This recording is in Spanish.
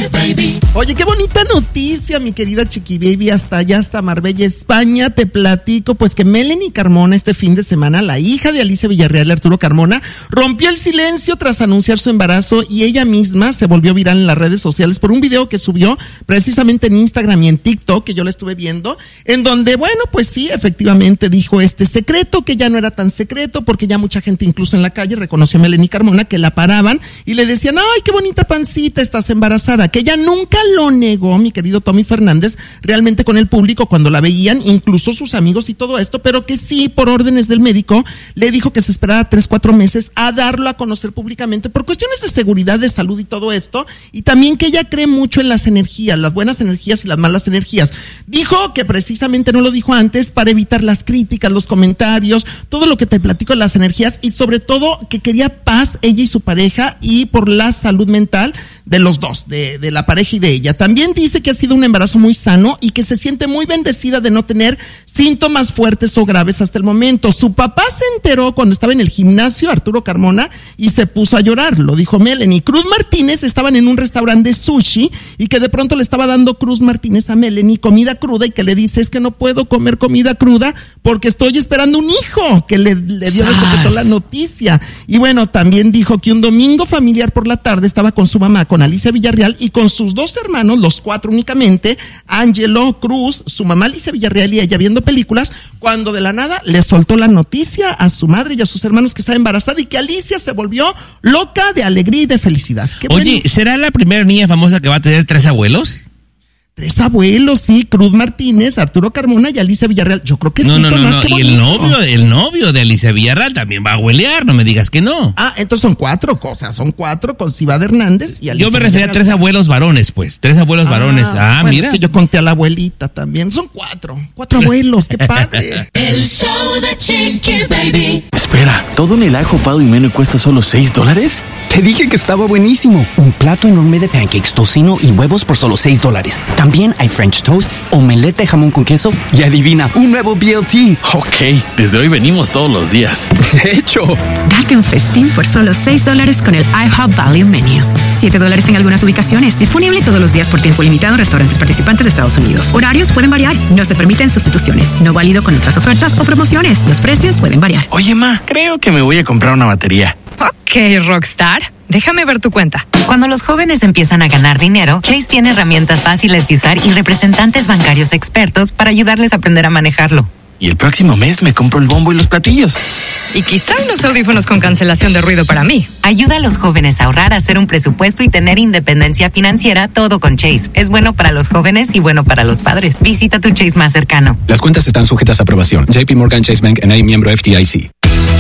Baby. Oye, qué bonita noticia, mi querida Chiqui Baby, hasta allá, hasta Marbella, España. Te platico, pues, que Melanie Carmona este fin de semana, la hija de Alicia Villarreal y Arturo Carmona, rompió el silencio tras anunciar su embarazo y ella misma se volvió viral en las redes sociales por un video que subió precisamente en Instagram y en TikTok, que yo la estuve viendo, en donde, bueno, pues sí, efectivamente dijo este secreto, que ya no era tan secreto, porque ya mucha gente incluso en la calle reconoció a Melanie Carmona, que la paraban y le decían, ay, qué bonita pancita, estás embarazada, que ella nunca lo negó, mi querido Tommy Fernández, realmente con el público cuando la veían, incluso sus amigos y todo esto, pero que sí, por órdenes del médico, le dijo que se esperara 3-4 meses a darlo a conocer públicamente por cuestiones de seguridad, de salud y todo esto, y también que ella cree mucho en las energías, las buenas energías y las malas energías. Dijo que precisamente no lo dijo antes para evitar las críticas, los comentarios, todo lo que te platico de las energías, y sobre todo que quería paz ella y su pareja, y por la salud mental de los dos, de la pareja y de ella. También dice que ha sido un embarazo muy sano y que se siente muy bendecida de no tener síntomas fuertes o graves hasta el momento. Su papá se enteró cuando estaba en el gimnasio, Arturo Carmona, y se puso a llorar, lo dijo Melanie. Cruz Martínez estaban en un restaurante de sushi y que de pronto le estaba dando Cruz Martínez a Melanie comida cruda y que le dice, es que no puedo comer comida cruda porque estoy esperando un hijo, que le dio de sopetó la noticia. Y bueno, también dijo que un domingo familiar por la tarde estaba con su mamá, con Alicia Villarreal y con sus dos hermanos, los 4 únicamente, Ángelo, Cruz, su mamá Alicia Villarreal y ella viendo películas, cuando de la nada le soltó la noticia a su madre y a sus hermanos que estaba embarazada y que Alicia se volvió loca de alegría y de felicidad. Oye, bueno. ¿Será la primera niña famosa que va a tener 3 abuelos? 3 abuelos, sí, Cruz Martínez, Arturo Carmona y Alicia Villarreal. Yo creo que no, sí. No, y el novio de Alicia Villarreal también va a abuelear, no me digas que no. Ah, entonces son 4 cosas, son 4 con Cibad Hernández y Alicia. Yo me refería a 3 abuelos varones, pues, 3 abuelos varones. Bueno, mira. Es que yo conté a la abuelita también, son 4 abuelos, qué padre. El show de Chiqui Baby. Espera, ¿todo en el ajo Pado y Menú cuesta solo $6? Te dije que estaba buenísimo. Un plato enorme de pancakes, tocino y huevos por solo $6. También hay French toast, omelette de jamón con queso y adivina, un nuevo BLT. Ok, desde hoy venimos todos los días. De hecho, date un festín por solo $6 con el IHOP Value Menu. $7 en algunas ubicaciones. Disponible todos los días por tiempo limitado en restaurantes participantes de Estados Unidos. Horarios pueden variar. No se permiten sustituciones. No válido con otras ofertas o promociones. Los precios pueden variar. Oye, ma, creo que me voy a comprar una batería. Ok, Rockstar. Déjame ver tu cuenta. Cuando los jóvenes empiezan a ganar dinero, Chase tiene herramientas fáciles de usar y representantes bancarios expertos para ayudarles a aprender a manejarlo. Y el próximo mes me compro el bombo y los platillos. Y quizá unos audífonos con cancelación de ruido para mí. Ayuda a los jóvenes a ahorrar, a hacer un presupuesto y tener independencia financiera, todo con Chase. Es bueno para los jóvenes y bueno para los padres. Visita tu Chase más cercano. Las cuentas están sujetas a aprobación. JP Morgan Chase Bank N.A., miembro FDIC.